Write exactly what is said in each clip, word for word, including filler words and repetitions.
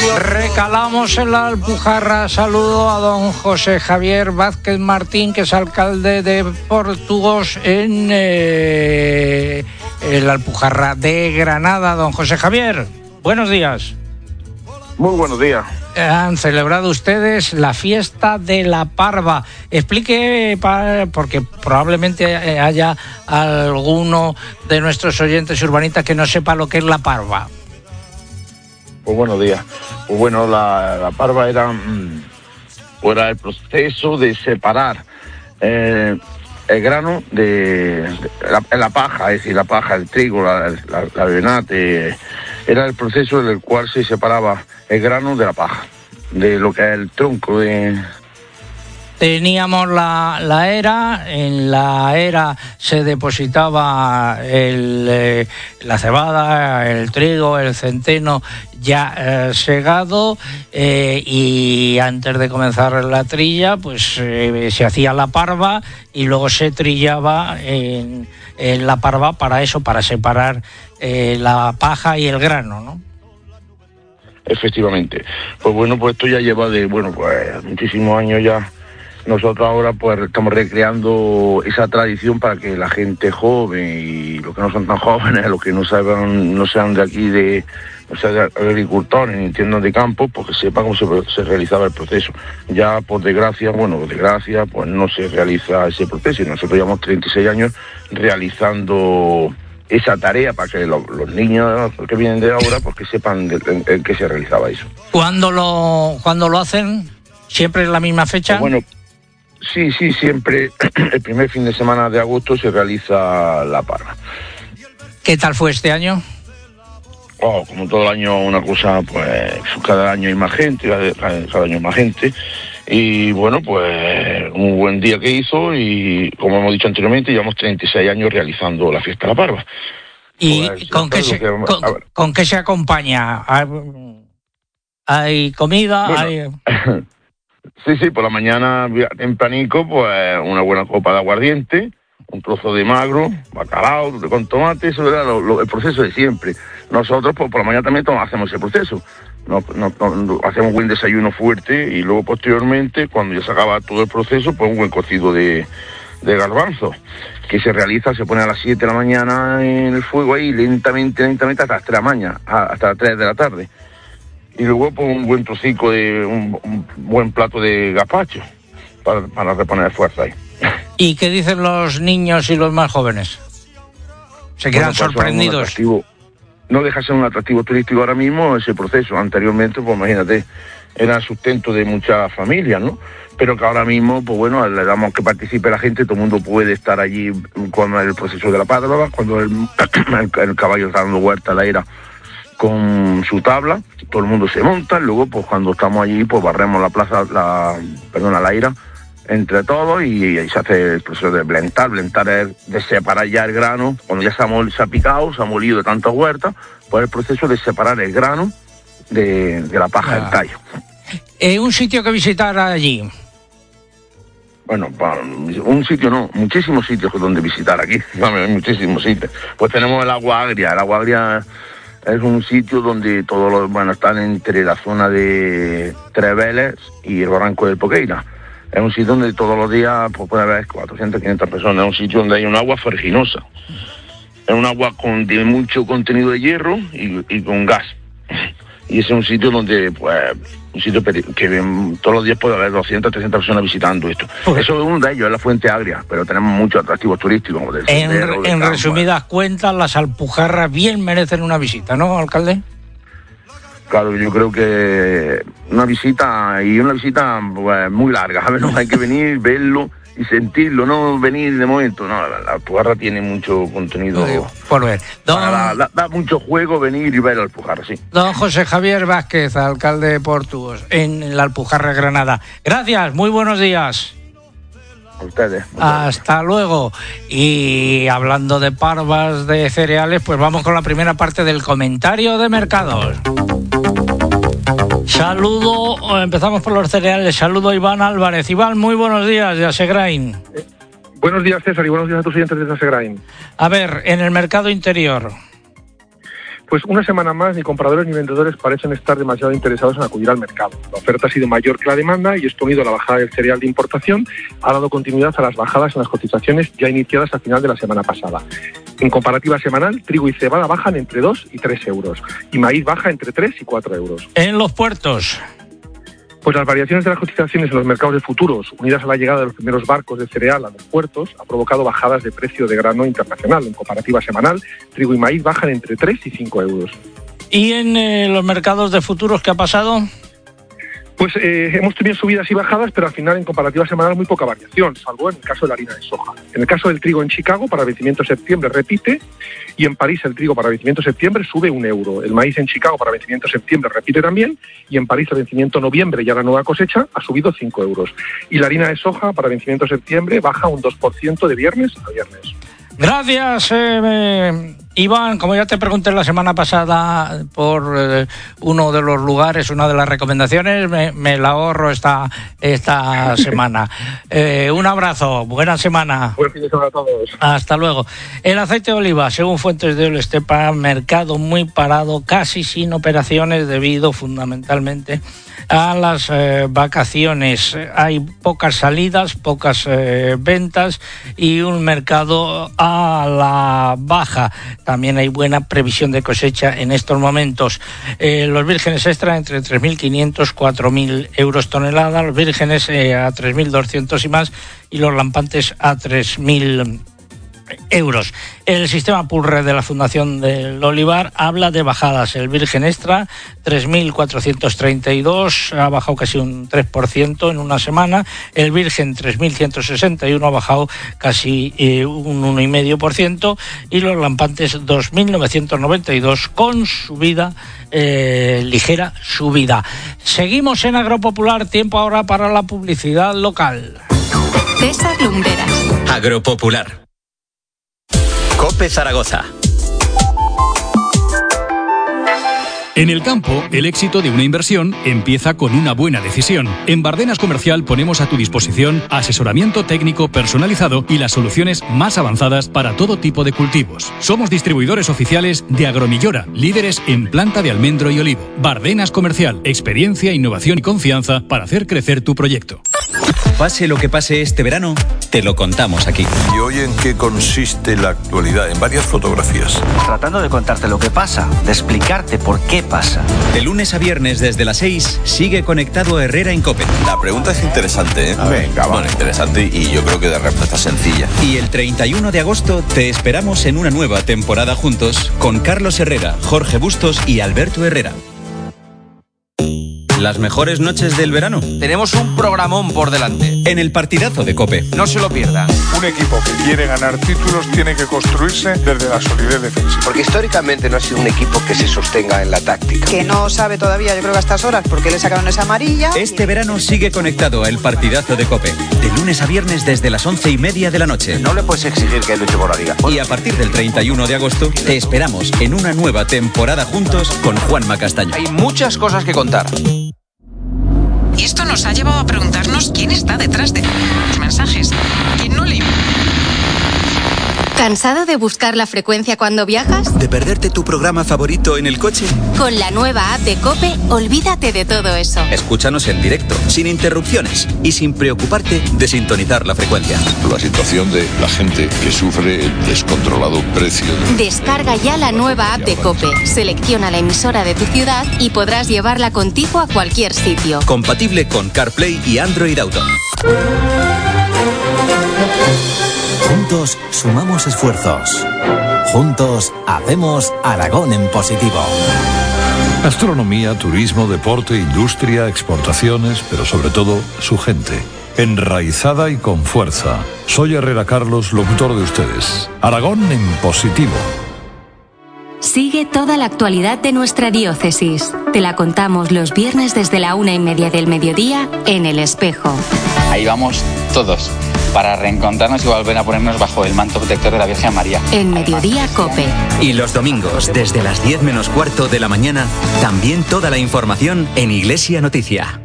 Recalamos en la Alpujarra. Saludo a don José Javier Vázquez Martín, que es alcalde de Portugos en, eh, en la Alpujarra de Granada. Don José Javier, buenos días. Muy buenos días. Han celebrado ustedes la fiesta de la Parva. Explique, porque probablemente haya alguno de nuestros oyentes urbanistas que no sepa lo que es la Parva. Pues buenos días. Pues bueno, la, la Parva era, era el proceso de separar eh, el grano de, de la, la paja, es decir, la paja, el trigo, la, la, la avenate. Era el proceso en el cual se separaba el grano de la paja, de lo que es el tronco de... Teníamos la, la era, en la era se depositaba el, eh, la cebada, el trigo, el centeno ya eh, segado, eh, y antes de comenzar la trilla pues eh, se hacía la parva y luego se trillaba en, en la parva para eso, para separar eh, la paja y el grano, ¿no? Efectivamente. Pues bueno, pues esto ya lleva de, bueno, pues muchísimos años ya. Nosotros ahora pues estamos recreando esa tradición para que la gente joven y los que no son tan jóvenes, los que no saben, no sean de aquí, de, no sean de agricultores ni entiendan de campo, pues que sepan cómo se, se realizaba el proceso. Ya por desgracia, bueno, por desgracia, pues no se realiza ese proceso y nosotros llevamos treinta y seis años realizando esa tarea para que lo, los niños que vienen de ahora pues que sepan de, en, en qué se realizaba eso. ¿Cuándo lo, cuándo lo hacen? ¿Siempre en la misma fecha? Pues bueno, sí, sí, siempre el primer fin de semana de agosto se realiza la parva. ¿Qué tal fue este año? Oh, como todo el año una cosa, pues cada año hay más gente, cada, cada año más gente. Y bueno, pues un buen día que hizo y como hemos dicho anteriormente, llevamos treinta y seis años realizando la fiesta de la parva. ¿Y pues, con, qué se, que, con, con qué se acompaña? ¿Hay comida? Bueno, hay... Sí, sí, por la mañana tempranico, pues una buena copa de aguardiente, un trozo de magro, bacalao con tomate, eso era lo, lo, el proceso de siempre. Nosotros, pues por la mañana también hacemos ese proceso. Nos, nos, nos, hacemos un buen desayuno fuerte y luego posteriormente, cuando ya se acaba todo el proceso, pues un buen cocido de, de garbanzo, que se realiza, se pone a las siete de la mañana en el fuego ahí, lentamente, lentamente, hasta las tres de la mañana, hasta las tres de la tarde. Y luego pues, un buen trocico de un, un buen plato de gazpacho para, para reponer fuerza ahí. ¿Y qué dicen los niños y los más jóvenes? ¿Se quedan bueno, pues, sorprendidos? No deja de ser un atractivo turístico ahora mismo ese proceso. Anteriormente, pues imagínate, era sustento de muchas familias, ¿no? Pero que ahora mismo, pues bueno, le damos que participe la gente, todo el mundo puede estar allí con el proceso de la parva, cuando el, el, el caballo está dando vuelta a la era con su tabla, todo el mundo se monta, luego pues cuando estamos allí pues barremos la plaza, la perdón, la ira entre todos y, y se hace el proceso de blentar, blentar es de separar ya el grano, cuando ya se ha, mol, se ha picado, se ha molido de tantas huertas, pues el proceso de separar el grano de, de la paja ah. del tallo. Eh, ¿Un sitio que visitar allí? Bueno, un sitio no, muchísimos sitios donde visitar aquí, hay muchísimos sitios. Pues tenemos el agua agria, el agua agria es un sitio donde todos los, bueno, están entre la zona de Treveles y el barranco del Poqueira. Es un sitio donde todos los días pues, puede haber cuatrocientas, quinientas personas. Es un sitio donde hay un agua ferruginosa. Es un agua con de mucho contenido de hierro y, y con gas. Y ese es un sitio donde, pues, un sitio que todos los días puede haber doscientas, trescientas personas visitando esto. Okay. Eso es uno de ellos, es la Fuente Agria, pero tenemos muchos atractivos turísticos. Como del en sendero, en resumidas cuentas, las Alpujarras bien merecen una visita, ¿no, alcalde? Claro, yo creo que una visita, y una visita pues, muy larga, a ver, no hay que venir, verlo y sentirlo, no venir de momento. No, la, la Alpujarra tiene mucho contenido. Por ver. Don... Da, da, da mucho juego venir y ver la Alpujarra, sí. Don José Javier Vázquez, alcalde de Portugos, en la Alpujarra Granada. Gracias, muy buenos días. A ustedes. Hasta luego. Y hablando de parvas de cereales, pues vamos con la primera parte del comentario de mercados. Saludo, empezamos por los cereales. Saludo a Iván Álvarez. Iván, muy buenos días de Asegrain. Eh, buenos días, César, y buenos días a tus oyentes de Asegrain. A ver, en el mercado interior. Pues una semana más ni compradores ni vendedores parecen estar demasiado interesados en acudir al mercado. La oferta ha sido mayor que la demanda y esto, unido a la bajada del cereal de importación, ha dado continuidad a las bajadas en las cotizaciones ya iniciadas al final de la semana pasada. En comparativa semanal, trigo y cebada bajan entre dos y tres euros y maíz baja entre tres y cuatro euros. En los puertos. Pues las variaciones de las cotizaciones en los mercados de futuros, unidas a la llegada de los primeros barcos de cereal a los puertos, ha provocado bajadas de precio de grano internacional. En comparativa semanal, trigo y maíz bajan entre tres y cinco euros. ¿Y en eh, los mercados de futuros qué ha pasado? Pues eh, hemos tenido subidas y bajadas, pero al final en comparativa semanal muy poca variación, salvo en el caso de la harina de soja. En el caso del trigo en Chicago, para vencimiento septiembre repite, y en París el trigo para vencimiento septiembre sube un euro. El maíz en Chicago para vencimiento septiembre repite también, y en París el vencimiento noviembre, ya la nueva cosecha, ha subido cinco euros. Y la harina de soja para vencimiento septiembre baja un dos por ciento de viernes a viernes. Gracias, eh, Iván. Como ya te pregunté la semana pasada por eh, uno de los lugares, una de las recomendaciones, me, me la ahorro esta, esta semana. Eh, un abrazo, buena semana. Buen fin de semana a todos. Hasta luego. El aceite de oliva, según fuentes de Olestepa, mercado muy parado, casi sin operaciones, debido fundamentalmente a las eh, vacaciones. Hay pocas salidas, pocas eh, ventas y un mercado a la baja. También hay buena previsión de cosecha en estos momentos. Eh, los vírgenes extra entre tres mil quinientos y cuatro mil euros tonelada, los vírgenes eh, a tres mil doscientos y más, y los lampantes a tres mil euros. El sistema Pulre de la Fundación del Olivar habla de bajadas. El virgen extra tres mil cuatrocientos treinta y dos, ha bajado casi un tres por ciento en una semana. El virgen tres mil ciento sesenta y uno ha bajado casi eh, un uno coma cinco por ciento, y los lampantes dos mil novecientos noventa y dos con subida, eh, ligera subida. Seguimos en Agropopular, tiempo ahora para la publicidad local. César Lumberas. Agropopular. COPE Zaragoza. En el campo, el éxito de una inversión empieza con una buena decisión. En Bardenas Comercial ponemos a tu disposición asesoramiento técnico personalizado y las soluciones más avanzadas para todo tipo de cultivos. Somos distribuidores oficiales de Agromillora, líderes en planta de almendro y olivo. Bardenas Comercial, experiencia, innovación y confianza para hacer crecer tu proyecto. Pase lo que pase este verano, te lo contamos aquí. ¿Y hoy en qué consiste la actualidad? En varias fotografías. Tratando de contarte lo que pasa, de explicarte por qué pasa. De lunes a viernes desde las seis, sigue conectado a Herrera en COPE. La pregunta es interesante, ¿eh? Venga, bueno, interesante y yo creo que de respuesta sencilla. Y el treinta y uno de agosto te esperamos en una nueva temporada juntos con Carlos Herrera, Jorge Bustos y Alberto Herrera. Las mejores noches del verano. Tenemos un programón por delante. En el partidazo de COPE. No se lo pierdan. Un equipo que quiere ganar títulos tiene que construirse desde la solidez defensiva. Porque históricamente no ha sido un equipo que se sostenga en la táctica. Que no sabe todavía, yo creo que a estas horas, porque le sacaron esa amarilla. Este verano sigue conectado a el partidazo de COPE. De lunes a viernes desde las once y media de la noche. No le puedes exigir que luche por la liga. Y a partir del treinta y uno de agosto te esperamos en una nueva temporada juntos con Juanma Castaño. Hay muchas cosas que contar. Y esto nos ha llevado a preguntarnos quién está detrás de los mensajes. ¿Quién no lee? ¿Cansado de buscar la frecuencia cuando viajas? ¿De perderte tu programa favorito en el coche? Con la nueva app de COPE, olvídate de todo eso. Escúchanos en directo, sin interrupciones y sin preocuparte de sintonizar la frecuencia. La situación de la gente que sufre el descontrolado precio. De... Descarga ya la nueva app de COPE, selecciona la emisora de tu ciudad y podrás llevarla contigo a cualquier sitio. Compatible con CarPlay y Android Auto. Juntos sumamos esfuerzos. Juntos hacemos Aragón en positivo. Gastronomía, turismo, deporte, industria, exportaciones, pero sobre todo su gente. Enraizada y con fuerza. Soy Herrera Carlos, locutor de ustedes. Aragón en positivo. Sigue toda la actualidad de nuestra diócesis. Te la contamos los viernes desde la una y media del mediodía en El Espejo. Ahí vamos todos, para reencontrarnos y volver a ponernos bajo el manto protector de la Virgen María. En Mediodía COPE. Y los domingos, desde las diez menos cuarto de la mañana, también toda la información en Iglesia Noticia.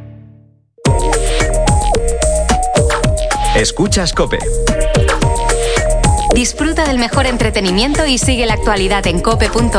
Escuchas COPE. Disfruta del mejor entretenimiento y sigue la actualidad en cope punto